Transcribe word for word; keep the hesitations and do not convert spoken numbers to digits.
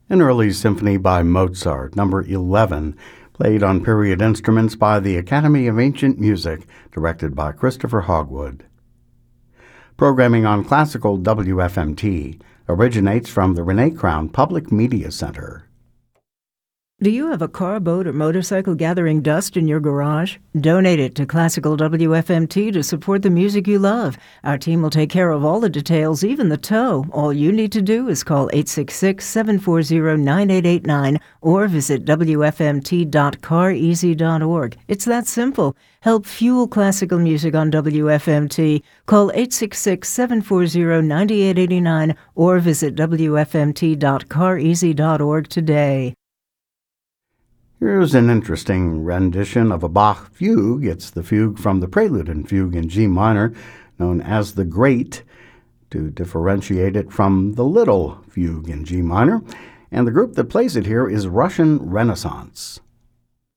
An early symphony by Mozart, number eleven, played on period instruments by the Academy of Ancient Music, directed by Christopher Hogwood. Programming on Classical W F M T originates from the Renee Crown Public Media Center. Do you have a car, boat, or motorcycle gathering dust in your garage? Donate it to Classical W F M T to support the music you love. Our team will take care of all the details, even the tow. All you need to do is call eight six six, seven four zero, nine eight eight nine or visit w f m t dot car easy dot org. It's that simple. Help fuel classical music on W F M T. Call eight six six, seven four zero, nine eight eight nine or visit w f m t dot car easy dot org today. Here's an interesting rendition of a Bach fugue. It's the fugue from the Prelude and Fugue in G minor, known as the Great, to differentiate it from the Little Fugue in G minor. And the group that plays it here is Russian Renaissance.